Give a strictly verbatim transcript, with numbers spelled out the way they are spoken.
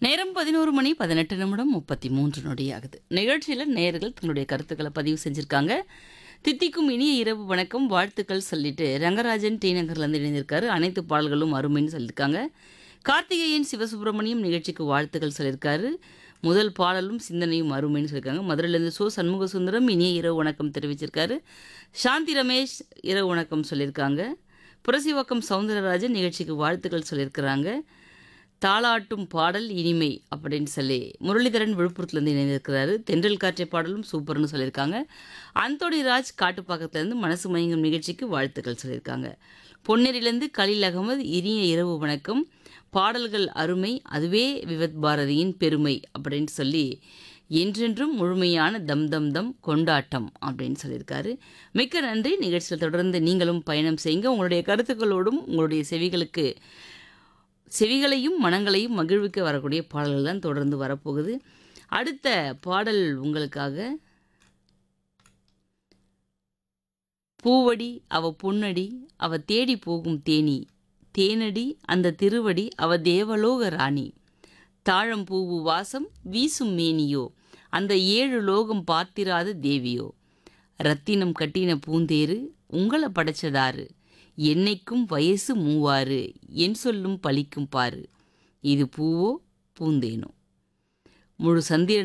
நேரம் பதினொரு மணி பதினெட்டு நிமிடம் முப்பத்தி மூன்று நொடி ஆகுது. நிகழ்ச்சியில் நேயர்கள் தங்களுடைய கருத்துக்களை பதிவு செஞ்சுருக்காங்க. தித்திக்கும் இனிய இரவு வணக்கம் வாழ்த்துக்கள் சொல்லிட்டு ரங்கராஜன் டி நகர்லேருந்து இணைந்திருக்காரு. அனைத்து பாடல்களும் அருமைன்னு சொல்லியிருக்காங்க. கார்த்திகேயன் சிவசுப்பிரமணியம் நிகழ்ச்சிக்கு வாழ்த்துக்கள் சொல்லியிருக்காரு. முதல் பாடலும் சிந்தனையும் அருமைன்னு சொல்லியிருக்காங்க. மதுரையிலேருந்து சோ சண்முக சுந்தரம் இனிய இரவு வணக்கம் தெரிவிச்சிருக்காரு. சாந்தி ரமேஷ் இரவு வணக்கம் சொல்லியிருக்காங்க. புரசிவாக்கம் சவுந்தரராஜன் நிகழ்ச்சிக்கு வாழ்த்துக்கள் சொல்லியிருக்கிறாங்க. தாளாட்டும் பாடல் இனிமை அப்படின்னு சொல்லி முரளிதரன் விழுப்புரத்துலேருந்து இணைந்திருக்கிறாரு. தென்றல் காற்றை பாடலும் சூப்பர்னு சொல்லியிருக்காங்க. அந்தோணி ராஜ் காட்டுப்பாக்கத்துலேருந்து மனசு மயங்கும் நிகழ்ச்சிக்கு வாழ்த்துக்கள் சொல்லியிருக்காங்க. பொன்னேரியிலேருந்து கலீல் அகமது இனிய இரவு வணக்கம், பாடல்கள் அருமை, அதுவே விவத் பாரதியின் பெருமை அப்படின்னு சொல்லி என்றென்றும் முழுமையான தம் தம் தம் கொண்டாட்டம் அப்படின்னு சொல்லியிருக்காரு. மிக்க நன்றி. நிகழ்ச்சியில் தொடர்ந்து நீங்களும் பயணம் செய்யுங்க. உங்களுடைய கருத்துக்களோடும் உங்களுடைய செவிகளுக்கு செவிகளையும் மனங்களையும் மகிழ்விக்க வரக்கூடிய பாடல்கள் தான் தொடர்ந்து வரப்போகுது. அடுத்த பாடல் உங்களுக்காக பூவடி அவ பொன்னடி அவ தேடி போகும் தேனி தேனடி அந்த திருவடி அவ தேவலோக ராணி தாழம் பூவு வாசம் வீசும் மேனியோ அந்த ஏழு லோகம் பார்த்திராத தேவியோ ரத்தினம் கட்டின பூந்தேரு உங்களை படைச்சதாரு என்னைக்கும் வயசு மூவாறு என் சொல்லும் பலிக்கும் பாரு இது பூவோ பூந்தேனோ முழு சந்திரன்